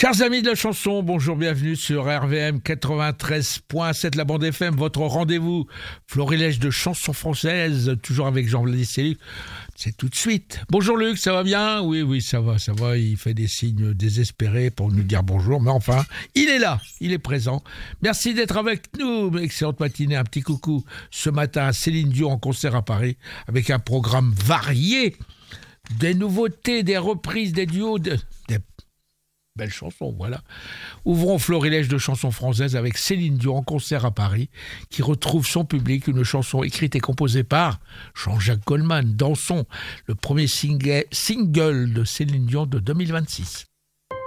Chers amis de la chanson, bonjour, bienvenue sur RVM 93.7, la bande FM, votre rendez-vous florilège de chansons françaises, toujours avec Jean-Vladimir Selluc. C'est tout de suite. Bonjour Luc, ça va bien ? Oui, ça va, il fait des signes désespérés pour nous dire bonjour, mais enfin, il est là, il est présent. Merci d'être avec nous, excellente matinée, un petit coucou ce matin à Céline Dion en concert à Paris, avec un programme varié, des nouveautés, des reprises, des duos, des belle chanson, voilà. Ouvrons florilège de chansons françaises avec Céline Dion en concert à Paris, qui retrouve son public, une chanson écrite et composée par Jean-Jacques Goldman, Dansons, le premier single de Céline Dion de 2026.